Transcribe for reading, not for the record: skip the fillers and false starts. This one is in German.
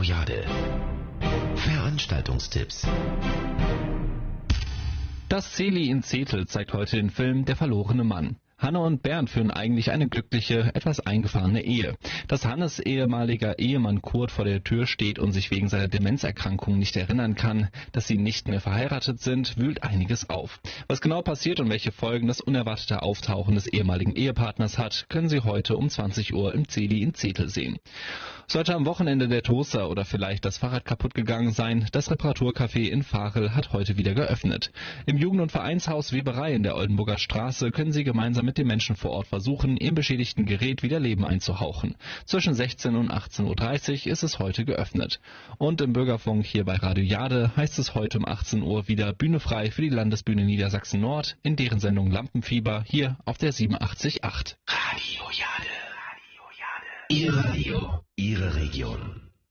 Radio Jade. Veranstaltungstipps. Das Zeli in Zetel zeigt heute den Film Der verlorene Mann. Hanne und Bernd führen eigentlich eine glückliche, etwas eingefahrene Ehe. Dass Hannes ehemaliger Ehemann Kurt vor der Tür steht und sich wegen seiner Demenzerkrankung nicht erinnern kann, dass sie nicht mehr verheiratet sind, wühlt einiges auf. Was genau passiert und welche Folgen das unerwartete Auftauchen des ehemaligen Ehepartners hat, können Sie heute um 20 Uhr im Zeli in Zetel sehen. Sollte am Wochenende der Toaster oder vielleicht das Fahrrad kaputt gegangen sein, das Reparaturcafé in Varel hat heute wieder geöffnet. Im Jugend- und Vereinshaus Weberei in der Oldenburger Straße können Sie gemeinsam mit den Menschen vor Ort versuchen, Ihrem beschädigten Gerät wieder Leben einzuhauchen. Zwischen 16 und 18.30 Uhr ist es heute geöffnet. Und im Bürgerfunk hier bei Radio Jade heißt es heute um 18 Uhr wieder Bühne frei für die Landesbühne Niedersachsen Nord in deren Sendung Lampenfieber hier auf der 87.8. Radio Jade. Ihr Radio, Ihre Region.